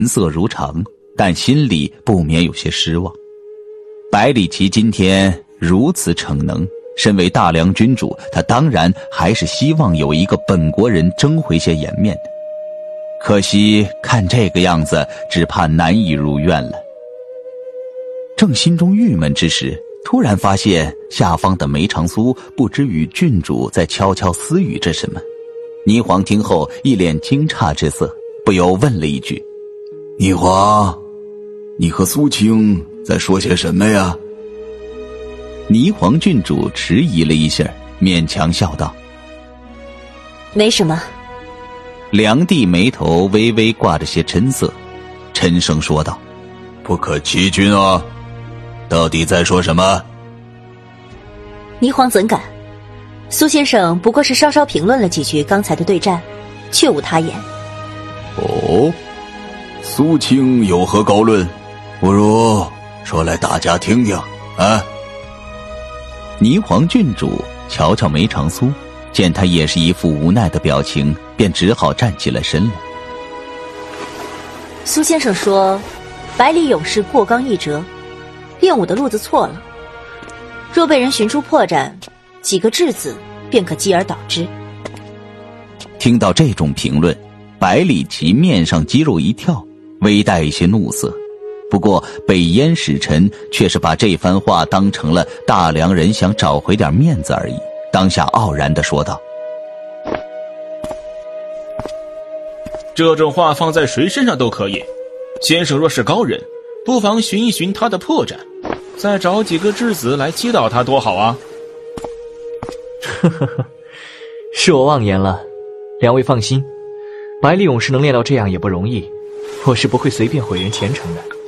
色如常，但心里不免有些失望。百里奇今天如此逞能，身为大梁君主，他当然还是希望有一个本国人争回些颜面的。可惜看这个样子，只怕难以如愿了。正心中郁闷之时，突然发现下方的梅长苏不知与郡主在悄悄私语着什么。霓凰听后一脸惊诧之色，不由问了一句： 霓凰，你和苏青在说些什么呀？ 霓凰郡主迟疑了一下，勉强笑道： 没什么。 梁帝眉头微微挂着些嗔色，沉声说道： 不可欺君啊，到底在说什么？ 霓凰怎敢？苏先生不过是稍稍评论了几句刚才的对战，确无他言。 哦，苏青有何高论？不如说来大家听听啊。 霓凰郡主瞧瞧梅长苏，见他也是一副无奈的表情，便只好站起了身来。 苏先生说百里勇士过刚易折，练武的路子错了，若被人寻出破绽，几个质子便可继而导之。 听到这种评论，百里奇面上肌肉一跳，微带一些怒色。不过北燕使臣却是把这番话当成了大梁人想找回点面子而已，当下傲然地说道： 这种话放在谁身上都可以，先生若是高人，不妨寻一寻他的破绽，再找几个质子来击倒他多好啊。 呵呵呵，是我妄言了，两位放心，百里勇士能练到这样也不容易，我是不会随便毁人前程的。